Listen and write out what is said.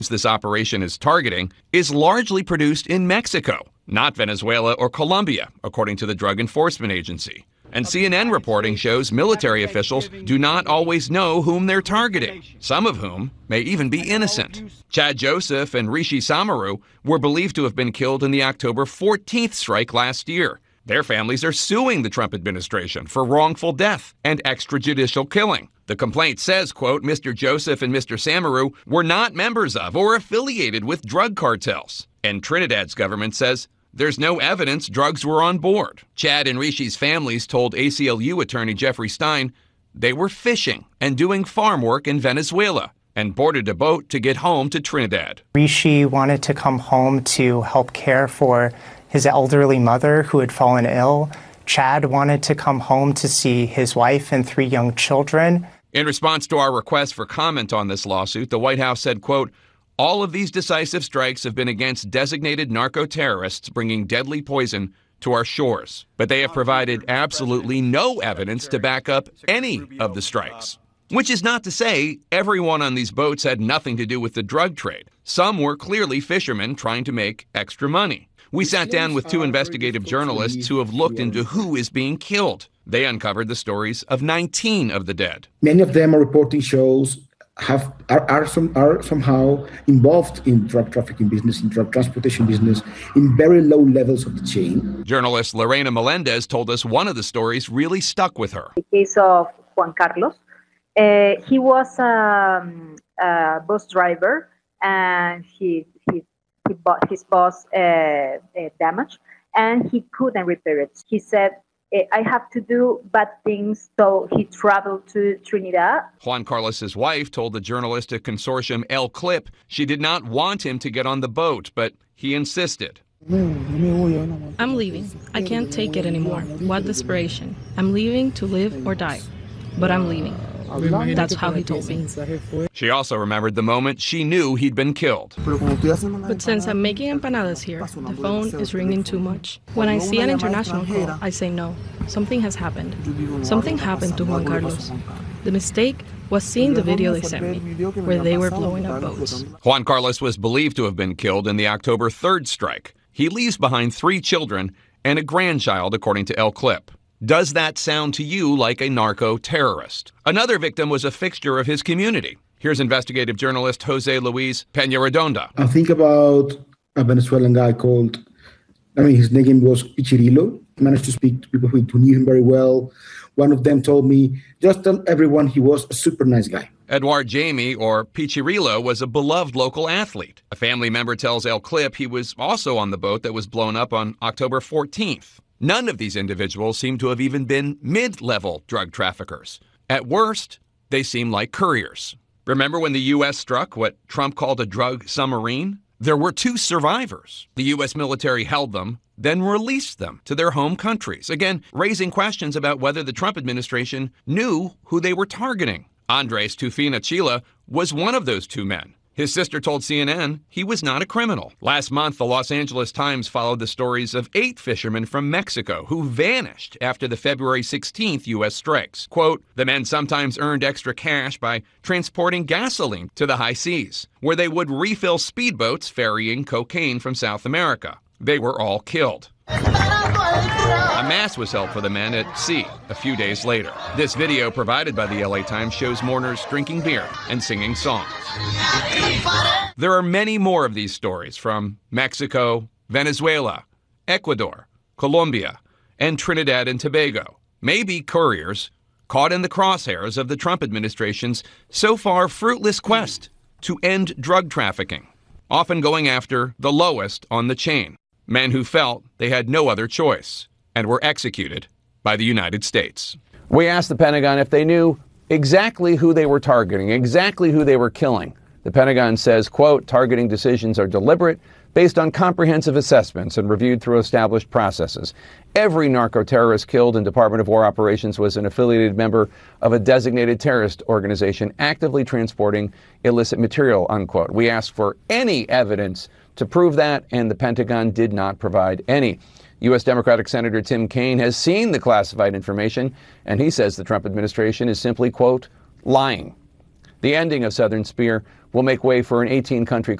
this operation is targeting is largely produced in Mexico, not Venezuela or Colombia, according to the Drug Enforcement Agency. And CNN reporting shows military officials do not always know whom they're targeting, some of whom may even be innocent. Chad Joseph and Rishi Samaru were believed to have been killed in the October 14th strike last year. Their families are suing the Trump administration for wrongful death and extrajudicial killing. The complaint says, quote, Mr. Joseph and Mr. Samaru were not members of or affiliated with drug cartels. And Trinidad's government says there's no evidence drugs were on board. Chad and Rishi's families told ACLU attorney Jeffrey Stein they were fishing and doing farm work in Venezuela and boarded a boat to get home to Trinidad. Rishi wanted to come home to help care for his elderly mother who had fallen ill. Chad wanted to come home to see his wife and 3 young children. In response to our request for comment on this lawsuit, the White House said, quote, all of these decisive strikes have been against designated narco-terrorists bringing deadly poison to our shores. But they have provided absolutely no evidence to back up any of the strikes. Which is not to say everyone on these boats had nothing to do with the drug trade. Some were clearly fishermen trying to make extra money. We sat down with 2 investigative journalists who have looked into who is being killed. They uncovered the stories of 19 of the dead. Many of them are reporting shows are somehow involved in drug trafficking business, in drug transportation business, in very low levels of the chain. Journalist Lorena Melendez told us one of the stories really stuck with her. The case of Juan Carlos. He was a bus driver, and his bus damaged, and he couldn't repair it. He said, I have to do bad things, so he traveled to Trinidad. Juan Carlos's wife told the journalistic consortium El Clip she did not want him to get on the boat, but he insisted. I'm leaving. I can't take it anymore. What desperation. I'm leaving to live or die, but I'm leaving. That's how he told me. She also remembered the moment she knew he'd been killed. But since I'm making empanadas here, the phone is ringing too much. When I see an international call, I say no. Something has happened. Something happened to Juan Carlos. The mistake was seeing the video they sent me, where they were blowing up boats. Juan Carlos was believed to have been killed in the October 3rd strike. He leaves behind 3 children and a grandchild, according to El Clip. Does that sound to you like a narco-terrorist? Another victim was a fixture of his community. Here's investigative journalist Jose Luis Peñarredonda. I think about a Venezuelan guy his name was Pichirillo. I managed to speak to people who knew him very well. One of them told me, just tell everyone he was a super nice guy. Edward Jamie, or Pichirillo, was a beloved local athlete. A family member tells El Clip he was also on the boat that was blown up on October 14th. None of these individuals seem to have even been mid-level drug traffickers. At worst, they seem like couriers. Remember when the U.S. struck what Trump called a drug submarine? There were 2 survivors. The U.S. military held them, then released them to their home countries, again raising questions about whether the Trump administration knew who they were targeting. Andres Tufina Chila was one of those 2 men. His sister told CNN he was not a criminal. Last month, the Los Angeles Times followed the stories of 8 fishermen from Mexico who vanished after the February 16th U.S. strikes. Quote, the men sometimes earned extra cash by transporting gasoline to the high seas, where they would refill speedboats ferrying cocaine from South America. They were all killed. A mass was held for the men at sea a few days later. This video provided by the LA Times shows mourners drinking beer and singing songs. There are many more of these stories from Mexico, Venezuela, Ecuador, Colombia, and Trinidad and Tobago. Maybe couriers caught in the crosshairs of the Trump administration's so far fruitless quest to end drug trafficking, often going after the lowest on the chain. Men who felt they had no other choice and were executed by the United States. We asked the Pentagon if they knew exactly who they were targeting, exactly who they were killing. The Pentagon says, quote, targeting decisions are deliberate, based on comprehensive assessments and reviewed through established processes. Every narco-terrorist killed in Department of War operations was an affiliated member of a designated terrorist organization actively transporting illicit material, unquote. We asked for any evidence to prove that, and the Pentagon did not provide any. U.S. Democratic Senator Tim Kaine has seen the classified information, and he says the Trump administration is simply, quote, lying. The ending of Southern Spear will make way for an 18-country